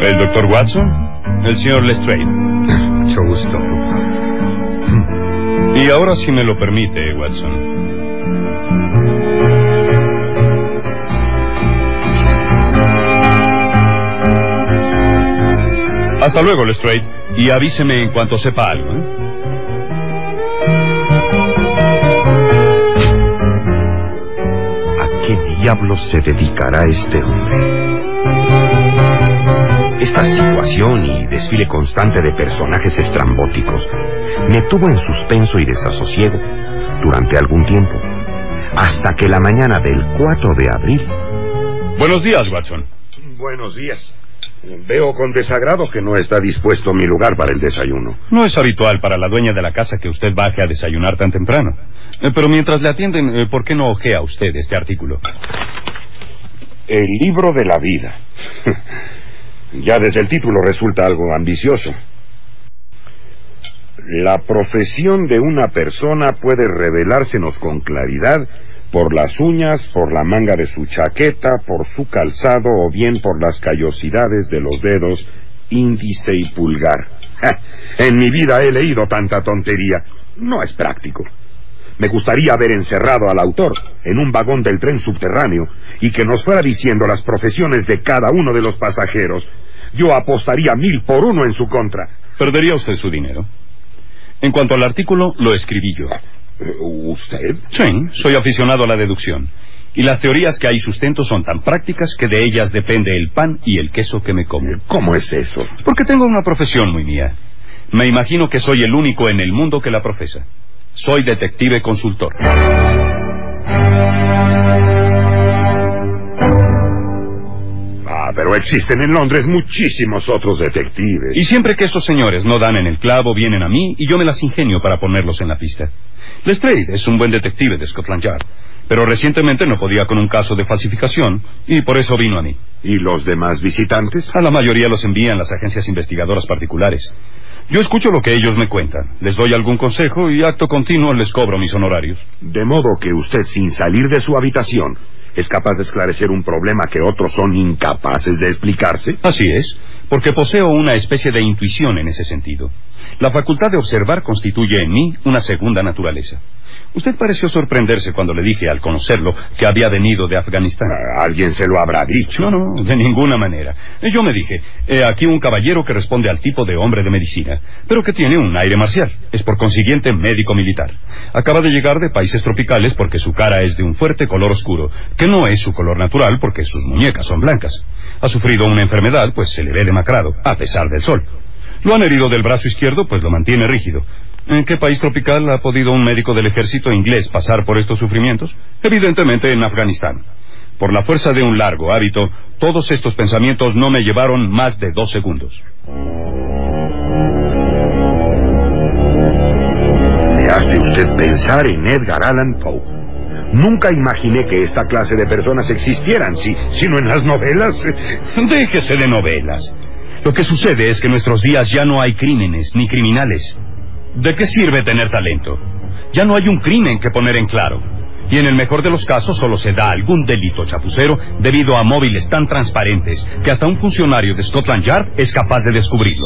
¿El doctor Watson? El señor Lestrade. Mucho gusto. Y ahora, si me lo permite, Watson. Hasta luego, Lestrade. Y avíseme en cuanto sepa algo, ¿eh? ¿A qué diablos se dedicará este hombre? Esta situación y desfile constante de personajes estrambóticos me tuvo en suspenso y desasosiego durante algún tiempo, hasta que la mañana del 4 de abril... Buenos días, Watson. Buenos días. Veo con desagrado que no está dispuesto mi lugar para el desayuno. No es habitual para la dueña de la casa que usted baje a desayunar tan temprano. Pero mientras le atienden, ¿por qué no ojea usted este artículo? El libro de la vida. Ya desde el título resulta algo ambicioso. La profesión de una persona puede revelársenos con claridad por las uñas, por la manga de su chaqueta, por su calzado o bien por las callosidades de los dedos índice y pulgar. En mi vida he leído tanta tontería. No es práctico. Me gustaría haber encerrado al autor en un vagón del tren subterráneo y que nos fuera diciendo las profesiones de cada uno de los pasajeros. Yo apostaría 1000 por 1 en su contra. Perdería usted su dinero. En cuanto al artículo, lo escribí yo. ¿Usted? Sí, soy aficionado a la deducción. Y las teorías que hay sustento son tan prácticas que de ellas depende el pan y el queso que me como. ¿Cómo es eso? Porque tengo una profesión muy mía. Me imagino que soy el único en el mundo que la profesa. Soy detective consultor. Pero existen en Londres muchísimos otros detectives. Y siempre que esos señores no dan en el clavo, vienen a mí y yo me las ingenio para ponerlos en la pista. Lestrade es un buen detective de Scotland Yard, pero recientemente no podía con un caso de falsificación y por eso vino a mí. ¿Y los demás visitantes? A la mayoría los envían las agencias investigadoras particulares. Yo escucho lo que ellos me cuentan, les doy algún consejo y acto continuo les cobro mis honorarios. De modo que usted, sin salir de su habitación, es capaz de esclarecer un problema que otros son incapaces de explicarse. Así es, porque poseo una especie de intuición en ese sentido. La facultad de observar constituye en mí una segunda naturaleza. Usted pareció sorprenderse cuando le dije, al conocerlo, que había venido de Afganistán. ¿Alguien se lo habrá dicho? No, de ninguna manera. Yo me dije, aquí un caballero que responde al tipo de hombre de medicina, pero que tiene un aire marcial. Es por consiguiente médico militar. Acaba de llegar de países tropicales porque su cara es de un fuerte color oscuro, que no es su color natural porque sus muñecas son blancas. Ha sufrido una enfermedad, pues se le ve demacrado, a pesar del sol. Lo han herido del brazo izquierdo, pues lo mantiene rígido. ¿En qué país tropical ha podido un médico del ejército inglés pasar por estos sufrimientos? Evidentemente en Afganistán. Por la fuerza de un largo hábito, todos estos pensamientos no me llevaron más de 2 segundos. Me hace usted pensar en Edgar Allan Poe. Nunca imaginé que esta clase de personas existieran, sino en las novelas. Déjese de novelas. Lo que sucede es que en nuestros días ya no hay crímenes ni criminales. ¿De qué sirve tener talento? Ya no hay un crimen que poner en claro. Y en el mejor de los casos solo se da algún delito chapucero debido a móviles tan transparentes que hasta un funcionario de Scotland Yard es capaz de descubrirlo.